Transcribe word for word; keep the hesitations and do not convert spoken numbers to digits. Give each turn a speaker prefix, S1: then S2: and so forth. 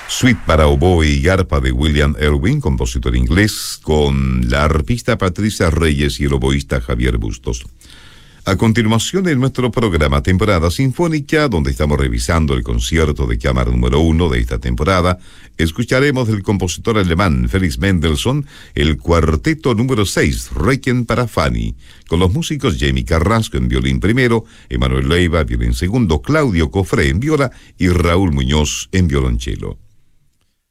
S1: Suite para oboe y arpa de William Erwin, compositor inglés, con la arpista Patricia Reyes y el oboísta Javier Bustos. A continuación, en nuestro programa Temporada Sinfónica, donde estamos revisando el concierto de cámara número uno de esta temporada, escucharemos del compositor alemán Felix Mendelssohn el cuarteto número seis, Requiem para Fanny, con los músicos Jamie Carrasco en violín primero, Emanuel Leiva, violín segundo, Claudio Cofré en viola y Raúl Muñoz en violonchelo.